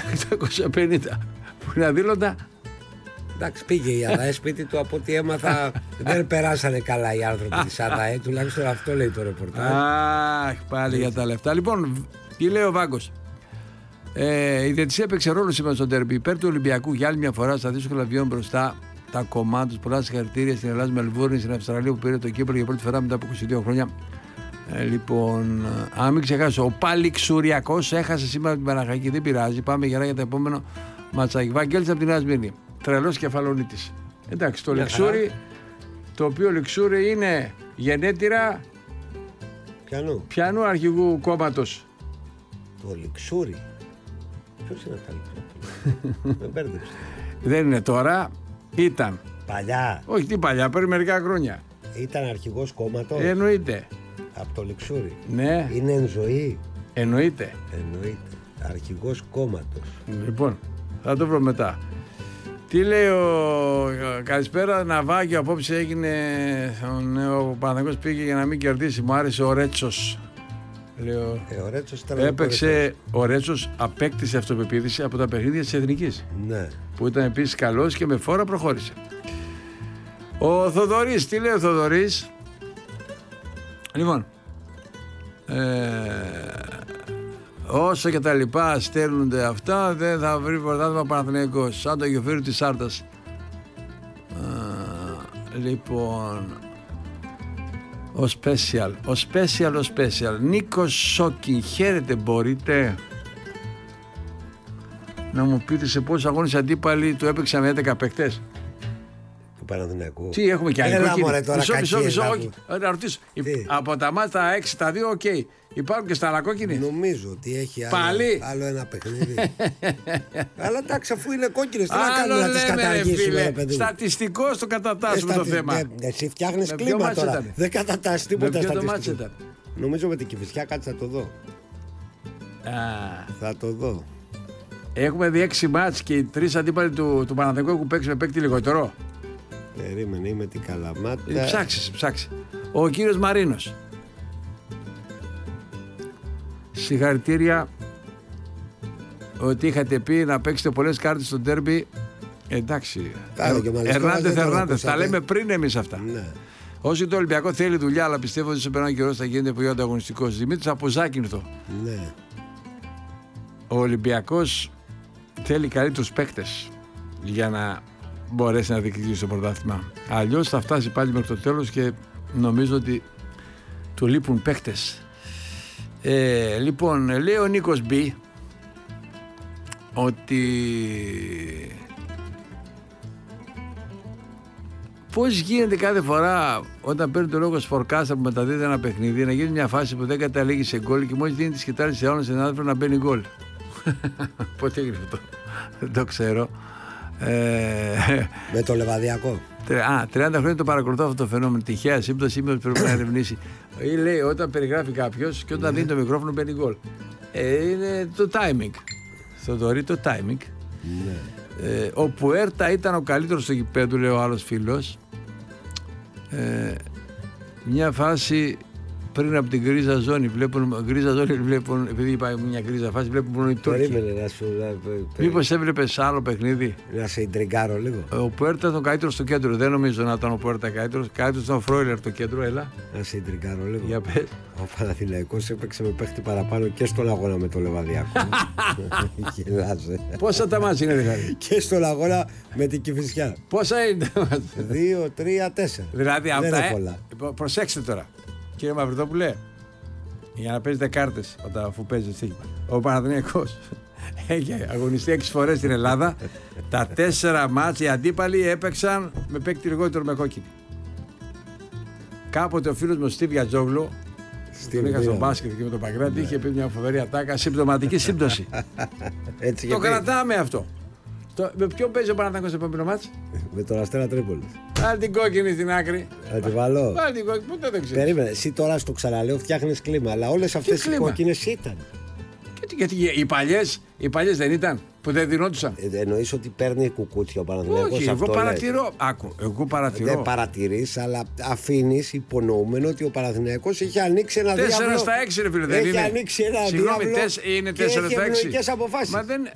850 που είναι αδήλωτα. Εντάξει, πήγε η ΑΔΑΕ σπίτι του, από ό,τι έμαθα. Δεν περάσανε καλά οι άνθρωποι της ΑΔΑΕ, τουλάχιστον αυτό λέει το ρεπορτάζ. Αχ, πάλι για τα λεφτά. Λοιπόν, τι λέει ο Βάγκος. Η διαιτησία έπαιξε ρόλο σήμερα στο ντέρμπι. Υπέρ του Ολυμπιακού για άλλη μια φορά στα δύσκολα βιών μπροστά τα κομμάτια του. Πολλά συγχαρητήρια στην Ελλάδα, Μελβούρνη, στην Αυστραλία που πήρε το Κύπρο για πρώτη φορά μετά από 22 χρόνια. Λοιπόν, αν μην ξεχάσω, ο Παλιξουριακός έχασε σήμερα την Παναχαϊκή. Δεν πειράζει, πάμε γερά για το επόμενο ματσάκι. Βαγγέλης από την Νέα Σμύρνη. Τρελός κεφαλονίτης. Εντάξει, το Λιξούρι, το οποίο Λιξούρι είναι γενέτειρα. Ποιανού αρχηγού κόμματος? Το Λιξούρι. Ποιος είναι τα Λιξούρι? Με μπέρδεψε. Δεν είναι τώρα, ήταν. Παλιά. Όχι, τι παλιά, πριν μερικά χρόνια. Ήταν αρχηγός κόμματος. Εννοείται. Από το Λιξούρι. Ναι. Είναι εν ζωή. Εννοείται. Αρχηγός κόμματος. Λοιπόν, θα το βρω μετά. Τι λέει καλησπέρα Ναυάγιο, απόψε έγινε ο Παναθηναϊκός πήγε για να μην κερδίσει, μου άρεσε ο Ρέτσος. Λέω, ο Ρέτσος έπαιξε, ο Ρέτσος απέκτησε αυτοπεποίθηση από τα παιχνίδια της Εθνικής, ναι, που ήταν επίσης καλός και με φόρα προχώρησε. Ο Θοδωρής, τι λέει ο Θοδωρής? Λοιπόν, όσο και τα λοιπά στέλνονται αυτά, δεν θα βρει πρωτάθλημα Παναθηναϊκός, σαν το γεφύρι της Σάρτας. Λοιπόν, ο special Νίκος Σόκη, χαίρετε, μπορείτε να μου πείτε σε πόσους αγώνες αντίπαλοι του έπαιξαν με 11 παίκτες του Παναθηναϊκού? Τι έχουμε κι άλλο? Μισό, όχι, να ρωτήσω. Από τα μάτια 6 τα 2, οκ. Υπάρχουν και στα λακόκκινες? Νομίζω ότι έχει άλλο ένα παιχνίδι. Αλλά εντάξει, αφού είναι κόκκινες, τι να κάνουμε, να τις καταργήσουμε? Στατιστικός το κατατάσσουμε το θέμα. Εσύ φτιάχνεις κλίμα τώρα. Δεν κατατάσσεις τίποτα στατιστικό. Νομίζω με την Κηφισιά, κάτσε θα το δω. Θα το δω. Έχουμε δει 6 μάτς και οι 3 αντίπαλοι του Παναθηναϊκού έχουν παίξει με παίκτη λιγότερο. Περίμενε, είμαι την Καλαμάτα. Ψάξει. Ο κύριος Μαρίνος. Συγχαρητήρια ότι είχατε πει να παίξετε πολλές κάρτες στο ντέρμπι. Εντάξει. Ερνάντεθ, τα λέμε πριν εμείς αυτά. Ναι. Όσο το Ολυμπιακό θέλει δουλειά, αλλά πιστεύω ότι σε περνάει καιρός θα γίνεται πιο ανταγωνιστικός. Δημήτρης από Ζάκυνθο. Ναι. Ο Ολυμπιακός θέλει καλύτερους παίκτες για να μπορέσει να διεκδικήσει το πρωτάθλημα. Αλλιώς θα φτάσει πάλι μέχρι το τέλος και νομίζω ότι του λείπουν παίκτες. Λοιπόν, λέει ο Νίκος Μπι ότι πώς γίνεται κάθε φορά όταν παίρνει το λόγο Σφορκάστα που μεταδίδει ένα παιχνίδι να γίνει μια φάση που δεν καταλήγει σε γκολ και μόλις δίνει τη σκητάλη σε άλλον συνάδελφο να μπαίνει γκολ? Πότε έγινε αυτό? Δεν το ξέρω. Με το Λεβαδιακό. 30 χρόνια το παρακολουθώ αυτό το φαινόμενο. Τυχαία σύμπτωση ή πρέπει να ερευνήσει. Ή λέει όταν περιγράφει κάποιος και όταν δίνει το μικρόφωνο μπαίνει γκολ. Είναι το timing. Θοδωρή, το timing. Ναι. Ο Πουέρτα ήταν ο καλύτερος στο γηπέδου, λέει ο άλλος φίλος. Μια φάση πριν από την γκρίζα ζώνη βλέπουν, επειδή είπα μια γκρίζα φάση, βλέπουν μόνο οι Τούρκοι. Περίμενε να σου. Μήπως έβλεπες άλλο παιχνίδι? Να σε ιντριγκάρω λίγο. Ο Πουέρτα ήταν ο καλύτερος στο κέντρο. Δεν νομίζω να ήταν ο Πουέρτα καλύτερος. Καλύτερος ήταν ο Φρόιλερ το κέντρο, έλα. Να σε ιντριγκάρω λίγο. Για πες. Ο Παναθηναϊκός έπαιξε με παίχτη παραπάνω και στον αγώνα με το Λεβαδιακό. Γελάζε. Πόσα τα μάτια είναι δηλαδή? Και στον αγώνα με την Κηφισιά. Πόσα είναι τα μάτια? 2, 3, 4. Δηλαδή δεν αυτά. είναι πολλά. Προσέξτε τώρα. Κύριε Μαυριτόπουλε, για να παίζετε κάρτες αφού παίζει το στοίχημα. Ο Παναθηναϊκός έχει αγωνιστεί 6 φορές στην Ελλάδα. Τα 4 μάτς οι αντίπαλοι έπαιξαν με παίκτη λιγότερο με κόκκινη. Κάποτε ο φίλος μου ο Στίβ Γιατζόγλου, τον είχα στο μπάσκετ και με τον Παγκράτη, είχε πει μια φοβερή ατάκα, συμπτωματική σύμπτωση. Το κρατάμε αυτό. Με ποιον παίζει ο Παναθηναϊκός στο επόμενο μάτς? Με τον Αστέρα Τρίπολης. Βάλει την κόκκινη στην άκρη. Θα τη βάλω. Βάλει την κόκκινη, πού δεν ξέρεις. Περίμενε, εσύ τώρα στο ξαναλέω φτιάχνεις κλίμα, αλλά όλες αυτές οι κόκκινες ήταν. Γιατί οι παλιές δεν ήταν που δεν δινόντουσαν? Εννοείς ότι παίρνει κουκούτσια ο Παναθηναϊκός? Όχι, εγώ παρατηρώ. Εγώ παρατηρώ. Δεν παρατηρείς, αλλά αφήνεις υπονοούμενο ότι ο Παναθηναϊκός έχει ανοίξει ένα διάβλο. 4 στα 6 ρε φίλε, δεν είναι? Έχει ανοίξει ένα διάβλο. Συγγνώμη, είναι 4 στα 6. Έχει ευνοϊκές αποφάσεις. Μα δεν,